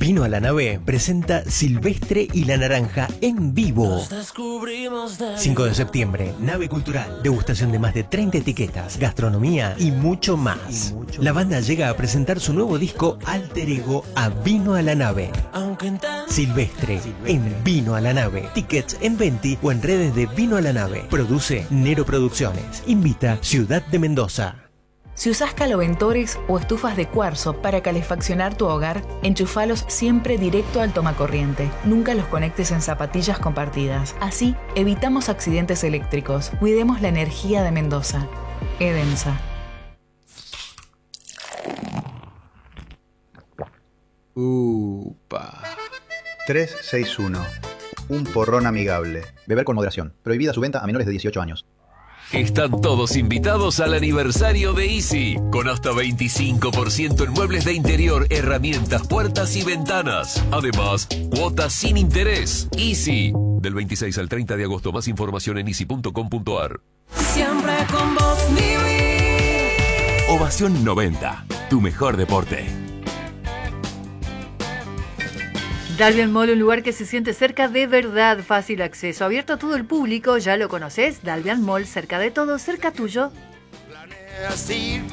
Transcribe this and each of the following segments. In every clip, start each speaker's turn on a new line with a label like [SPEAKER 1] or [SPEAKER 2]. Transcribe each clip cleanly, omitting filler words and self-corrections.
[SPEAKER 1] Vino a la Nave presenta Silvestre y la Naranja en vivo. 5 de septiembre, Nave Cultural, degustación de más de 30 etiquetas, gastronomía y mucho más. La banda llega a presentar su nuevo disco Alter Ego a Vino a la Nave. Silvestre en Vino a la Nave. Tickets en Venti o en redes de Vino a la Nave. Produce Nero Producciones. Invita Ciudad de Mendoza.
[SPEAKER 2] Si usás caloventores o estufas de cuarzo para calefaccionar tu hogar, enchufalos siempre directo al tomacorriente. Nunca los conectes en zapatillas compartidas. Así, evitamos accidentes eléctricos. Cuidemos la energía de Mendoza. Edensa.
[SPEAKER 3] Upa.
[SPEAKER 4] 361. Un porrón amigable. Beber con moderación. Prohibida su venta a menores de 18 años.
[SPEAKER 5] Están todos invitados al aniversario de Easy, con hasta 25% en muebles de interior, herramientas, puertas y ventanas. Además, cuotas sin interés. Easy, del 26 al 30 de agosto. Más información en easy.com.ar.
[SPEAKER 6] Siempre con vos, mi
[SPEAKER 7] Ovación 90, tu mejor deporte.
[SPEAKER 8] Dalvian Mall, un lugar que se siente cerca de verdad, fácil acceso, abierto a todo el público, ya lo conoces, Dalvian Mall, cerca de todo, cerca tuyo.
[SPEAKER 9] Planeas ir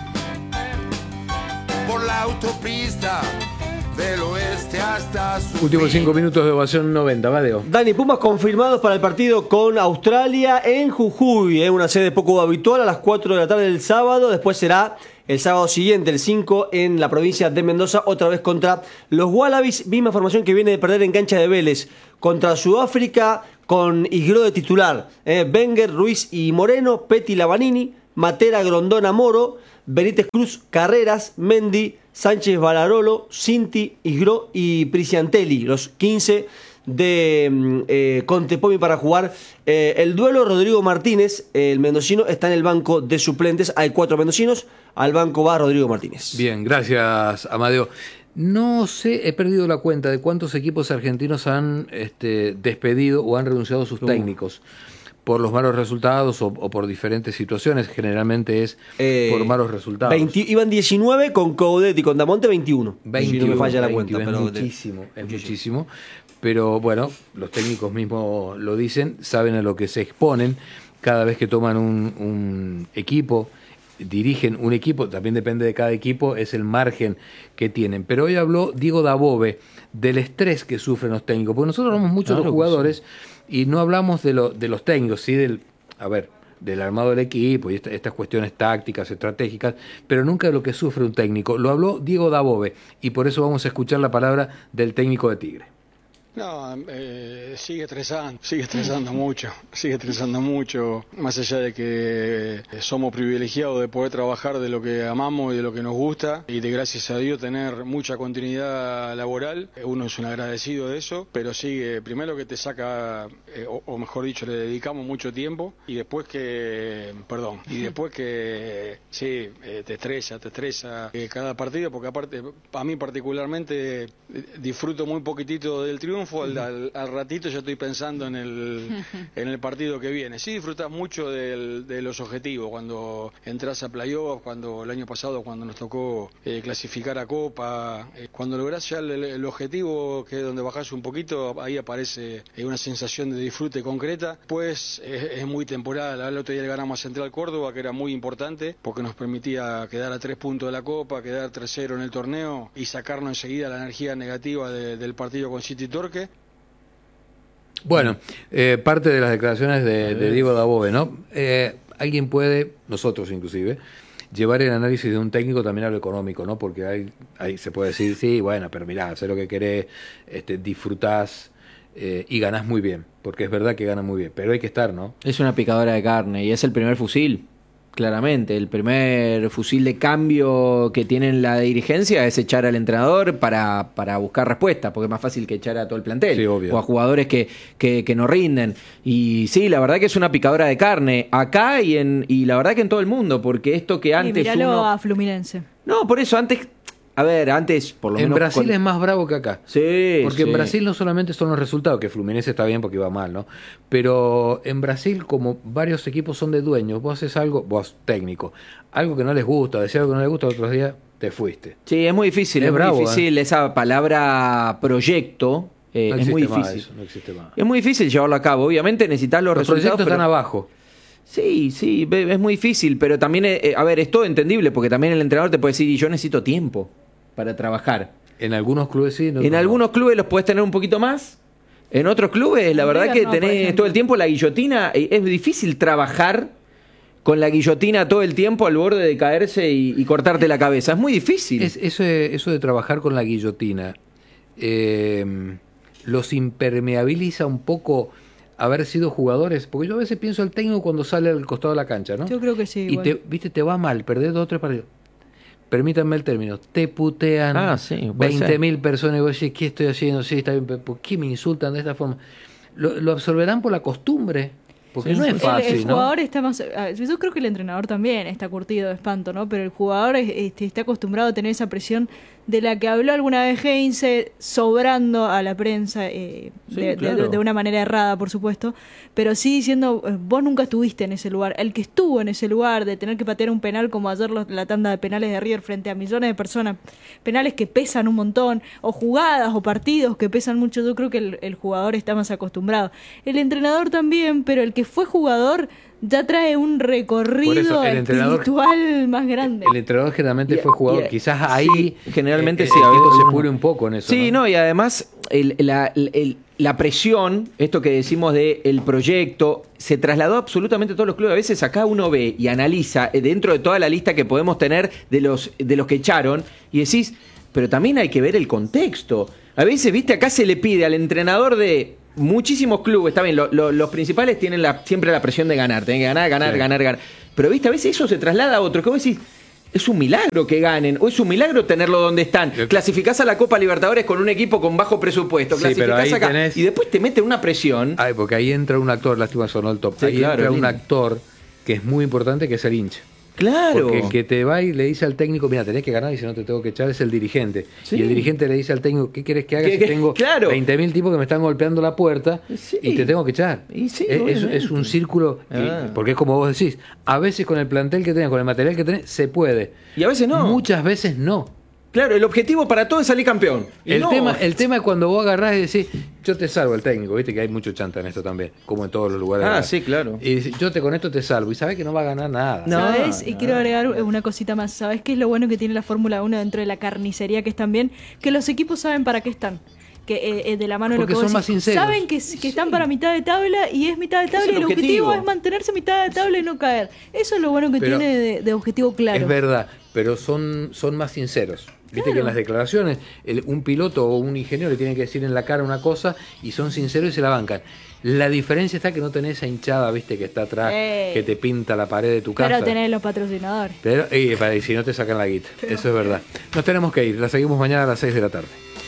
[SPEAKER 9] por la autopista del oeste hasta su
[SPEAKER 3] Últimos 5 minutos de Ovación 90, Vadeo.
[SPEAKER 10] Dani, Pumas confirmados para el partido con Australia en Jujuy, una sede poco habitual, a las 4 de la tarde del sábado. Después será el sábado siguiente, el 5, en la provincia de Mendoza, otra vez contra los Wallabies. Misma formación que viene de perder en cancha de Vélez contra Sudáfrica, con Isgro de titular. Wenger, Ruiz y Moreno, Petty, Lavanini, Matera, Grondona, Moro, Benítez, Cruz, Carreras, Mendy, Sánchez, Balarolo, Cinti, Isgro y Prisiantelli, los 15 de Contepomi para jugar el duelo. Rodrigo Martínez, el mendocino, está en el banco de suplentes. Hay 4 mendocinos, al banco va Rodrigo Martínez.
[SPEAKER 3] Bien, gracias, Amadeo. No sé, he perdido la cuenta de cuántos equipos argentinos han despedido o han renunciado a sus técnicos por los malos resultados o por diferentes situaciones. Generalmente es por malos resultados.
[SPEAKER 10] Iban 19 con Coudet y con Damonte 21.
[SPEAKER 3] 21,
[SPEAKER 10] si no me falla la
[SPEAKER 3] 21,
[SPEAKER 10] cuenta.
[SPEAKER 3] Es muchísimo, es muchísimo. Pero bueno, los técnicos mismos lo dicen, saben a lo que se exponen cada vez que toman un equipo, dirigen un equipo, también depende de cada equipo, es el margen que tienen. Pero hoy habló Diego Dabove del estrés que sufren los técnicos, porque nosotros hablamos mucho de los jugadores y no hablamos de los técnicos, sí del armado del equipo y estas cuestiones tácticas, estratégicas, pero nunca de lo que sufre un técnico. Lo habló Diego Dabove y por eso vamos a escuchar la palabra del técnico de Tigre.
[SPEAKER 11] No, sigue estresando mucho, más allá de que somos privilegiados de poder trabajar de lo que amamos y de lo que nos gusta y de, gracias a Dios, tener mucha continuidad laboral. Uno es un agradecido de eso, pero sigue, primero que te saca, o mejor dicho, le dedicamos mucho tiempo y después que te estresa cada partido, porque aparte, a mí particularmente disfruto muy poquitito del triunfo. Al ratito ya estoy pensando en el partido que viene. Sí, disfrutas mucho de los objetivos cuando entras a playoffs, cuando el año pasado cuando nos tocó clasificar a Copa, cuando lográs ya el objetivo, que es donde bajás un poquito, ahí aparece una sensación de disfrute concreta. Pues es muy temporal. El otro día le ganamos a Central Córdoba, que era muy importante porque nos permitía quedar a 3 puntos de la Copa, quedar 3-0 en el torneo y sacarnos enseguida la energía negativa del partido con City Torque.
[SPEAKER 3] Bueno, parte de las declaraciones de Diego Dabove, ¿no? Alguien puede, nosotros inclusive, llevar el análisis de un técnico también a lo económico, ¿no? Porque ahí se puede decir, sí, bueno, pero mirá, hacés lo que querés, disfrutás y ganás muy bien, porque es verdad que ganan muy bien, pero hay que estar, ¿no?
[SPEAKER 12] Es una picadora de carne y es el primer fusil. Claramente, el primer fusil de cambio que tiene la dirigencia es echar al entrenador para buscar respuesta, porque es más fácil que echar a todo el plantel,
[SPEAKER 3] sí, obvio,
[SPEAKER 12] o a jugadores que no rinden. Y sí, la verdad que es una picadora de carne acá y la verdad que en todo el mundo, porque esto que antes
[SPEAKER 13] miralo a Fluminense.
[SPEAKER 12] No, por eso antes... A ver, antes por lo menos...
[SPEAKER 3] En Brasil es más bravo que acá.
[SPEAKER 12] Sí,
[SPEAKER 3] porque en Brasil no solamente son los resultados, que Fluminense está bien porque iba mal, ¿no? Pero en Brasil, como varios equipos son de dueños, vos haces algo, vos técnico, algo que no les gusta, decir algo que no les gusta, otros días te fuiste.
[SPEAKER 12] Sí, es muy difícil,
[SPEAKER 3] Es bravo,
[SPEAKER 12] muy difícil esa palabra proyecto.
[SPEAKER 3] No
[SPEAKER 12] Es muy
[SPEAKER 3] existe más
[SPEAKER 12] difícil.
[SPEAKER 3] eso, no existe más.
[SPEAKER 12] Es muy difícil llevarlo a cabo. Obviamente necesitas los resultados.
[SPEAKER 3] Proyectos están abajo.
[SPEAKER 12] Sí, es muy difícil, pero también, a ver, es todo entendible, porque también el entrenador te puede decir, yo necesito tiempo para trabajar.
[SPEAKER 3] En algunos clubes sí.
[SPEAKER 12] En algunos clubes los puedes tener un poquito más. En otros clubes, la verdad que tenés todo el tiempo la guillotina. Es difícil trabajar con la guillotina todo el tiempo al borde de caerse y cortarte la cabeza. Es muy difícil.
[SPEAKER 3] Eso de trabajar con la guillotina los impermeabiliza un poco haber sido jugadores, porque yo a veces pienso el técnico cuando sale al costado de la cancha, ¿no?
[SPEAKER 13] Yo creo que sí.
[SPEAKER 3] Y te va mal, perdés 2 o 3 partidos. Permítanme el término, te putean 20.000 personas y vos decís, ¿qué estoy haciendo? Sí, está bien, ¿por qué me insultan de esta forma? Lo absorberán por la costumbre, porque no es fácil,
[SPEAKER 13] el jugador está más... Yo creo que el entrenador también está curtido de espanto, ¿no? Pero el jugador está acostumbrado a tener esa presión de la que habló alguna vez Heinze, sobrando a la prensa, de una manera errada, por supuesto, pero sí diciendo, vos nunca estuviste en ese lugar. El que estuvo en ese lugar de tener que patear un penal como ayer la tanda de penales de River frente a millones de personas, penales que pesan un montón, o jugadas o partidos que pesan mucho, yo creo que el jugador está más acostumbrado. El entrenador también, pero el que fue jugador ya trae un recorrido espiritual más grande.
[SPEAKER 3] El entrenador generalmente fue jugador, quizás ahí
[SPEAKER 12] generalmente
[SPEAKER 3] sí, a veces se pure un poco en eso.
[SPEAKER 12] Sí, no, y además la presión, esto que decimos del proyecto, se trasladó absolutamente a todos los clubes. A veces acá uno ve y analiza dentro de toda la lista que podemos tener de los que echaron y decís, pero también hay que ver el contexto. A veces, viste, acá se le pide al entrenador de muchísimos clubes, está bien, los principales tienen siempre la presión de ganar, tienen que ganar. Pero viste, a veces eso se traslada a otro, que vos decís, es un milagro que ganen, o es un milagro tenerlo donde están. Clasificás a la Copa Libertadores con un equipo con bajo presupuesto, clasificás acá, y después te mete una presión.
[SPEAKER 3] Ay, porque ahí entra un actor, lástima sonó el top,
[SPEAKER 12] sí,
[SPEAKER 3] ahí
[SPEAKER 12] claro,
[SPEAKER 3] entra un actor que es muy importante, que es el hincha.
[SPEAKER 12] Claro.
[SPEAKER 3] Porque el que te va y le dice al técnico, mira, tenés que ganar y si no te tengo que echar, es el dirigente. Sí. Y el dirigente le dice al técnico, ¿qué querés que haga si tengo 20.000 tipos que me están golpeando la puerta y te tengo que echar? Sí, es un círculo, porque es como vos decís, a veces con el plantel que tenés, con el material que tenés, se puede.
[SPEAKER 12] Y a veces no.
[SPEAKER 3] Muchas veces no.
[SPEAKER 12] Claro, el objetivo para todo es salir campeón.
[SPEAKER 3] El tema es cuando vos agarrás y decís, yo te salvo el técnico, viste que hay mucho chanta en esto también, como en todos los lugares.
[SPEAKER 12] Sí, claro.
[SPEAKER 3] Y decís, yo con esto te salvo, y sabés que no va a ganar nada.
[SPEAKER 13] ¿Sabés? Y quiero agregar una cosita más. ¿Sabés qué es lo bueno que tiene la Fórmula 1 dentro de la carnicería que están bien? Que los equipos saben para qué están. Que de la mano de lo que vos decís, saben que están para mitad de tabla y es mitad de tabla y el objetivo es mantenerse mitad de tabla y no caer. Eso es lo bueno que tiene de objetivo claro.
[SPEAKER 3] Es verdad, pero son más sinceros. Viste que en las declaraciones un piloto o un ingeniero le tiene que decir en la cara una cosa y son sinceros y se la bancan. La diferencia está que no tenés esa hinchada, viste, que está atrás, que te pinta la pared de tu casa.
[SPEAKER 13] Pero tenés los patrocinadores.
[SPEAKER 3] Y si no te sacan la guita, eso es verdad. Nos tenemos que ir, la seguimos mañana a las 6 de la tarde.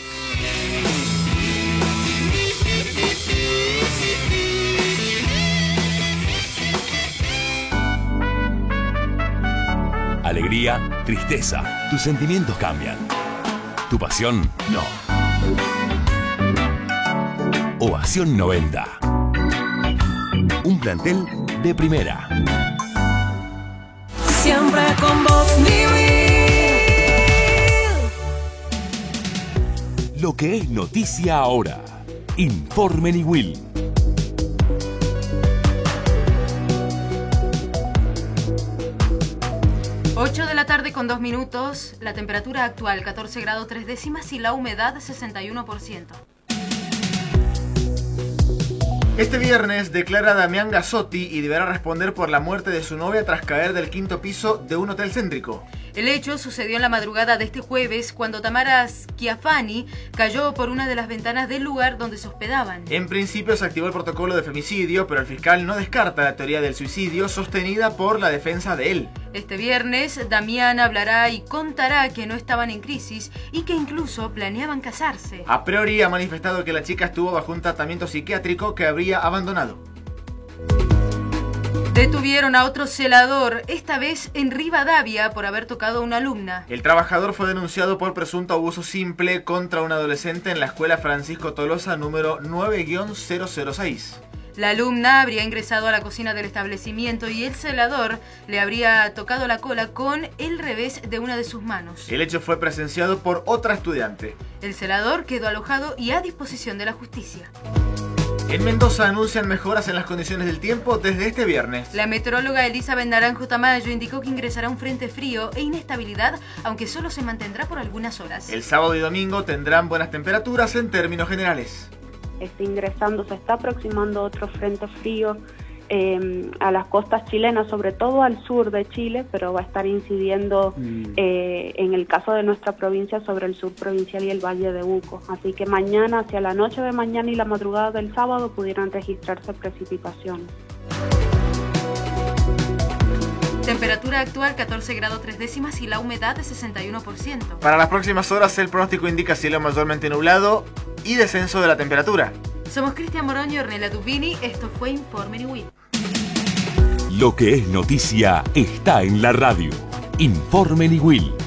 [SPEAKER 7] Alegría, tristeza, tus sentimientos cambian. Tu pasión, no. Ovación 90. Un plantel de primera.
[SPEAKER 6] Siempre con vos,
[SPEAKER 7] Lo que es noticia ahora. Informe Niwil.
[SPEAKER 14] 8 de la tarde con 2 minutos, la temperatura actual 14 grados 3 décimas y la humedad 61%.
[SPEAKER 15] Este viernes declara Damián Gazzotti y deberá responder por la muerte de su novia tras caer del 5º piso de un hotel céntrico.
[SPEAKER 14] El hecho sucedió en la madrugada de este jueves cuando Tamara Schiaffani cayó por una de las ventanas del lugar donde se hospedaban.
[SPEAKER 15] En principio se activó el protocolo de femicidio, pero el fiscal no descarta la teoría del suicidio sostenida por la defensa de él.
[SPEAKER 14] Este viernes, Damián hablará y contará que no estaban en crisis y que incluso planeaban casarse.
[SPEAKER 15] A priori ha manifestado que la chica estuvo bajo un tratamiento psiquiátrico que habría abandonado.
[SPEAKER 14] Detuvieron a otro celador, esta vez en Rivadavia, por haber tocado a una alumna.
[SPEAKER 15] El trabajador fue denunciado por presunto abuso simple contra un adolescente en la escuela Francisco Tolosa número 9-006.
[SPEAKER 14] La alumna habría ingresado a la cocina del establecimiento y el celador le habría tocado la cola con el revés de una de sus manos.
[SPEAKER 15] El hecho fue presenciado por otra estudiante.
[SPEAKER 14] El celador quedó alojado y a disposición de la justicia.
[SPEAKER 15] En Mendoza anuncian mejoras en las condiciones del tiempo desde este viernes.
[SPEAKER 14] La meteoróloga Elizabeth Naranjo Tamayo indicó que ingresará un frente frío e inestabilidad, aunque solo se mantendrá por algunas horas.
[SPEAKER 15] El sábado y domingo tendrán buenas temperaturas en términos generales.
[SPEAKER 16] Se está aproximando otro frente frío a las costas chilenas, sobre todo al sur de Chile, pero va a estar incidiendo en el caso de nuestra provincia sobre el sur provincial y el Valle de Uco. Así que mañana, hacia la noche de mañana y la madrugada del sábado, pudieran registrarse precipitaciones.
[SPEAKER 14] Temperatura actual 14 grados 3 décimas y la humedad de 61%.
[SPEAKER 15] Para las próximas horas el pronóstico indica cielo mayormente nublado y descenso de la temperatura.
[SPEAKER 14] Somos Cristian Moroño y Ornella Dubini. Esto fue Informe Niwil.
[SPEAKER 7] Lo que es noticia está en la radio. Informe Niwil.